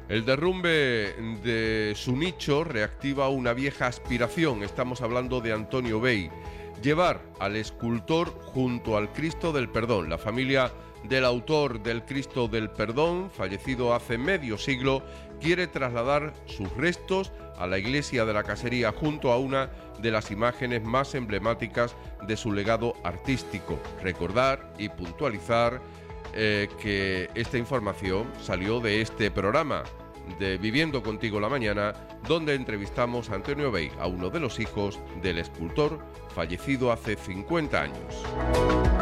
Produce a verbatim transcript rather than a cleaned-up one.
El derrumbe de su nicho reactiva una vieja aspiración. Estamos hablando de Antonio Bey. Llevar al escultor junto al Cristo del Perdón. La familia del autor del Cristo del Perdón, fallecido hace medio siglo, quiere trasladar sus restos a la iglesia de la Casería junto a una de las imágenes más emblemáticas de su legado artístico. Recordar y puntualizar eh, que esta información salió de este programa de Viviendo Contigo la Mañana, donde entrevistamos a Antonio Bey, a uno de los hijos del escultor fallecido hace cincuenta años.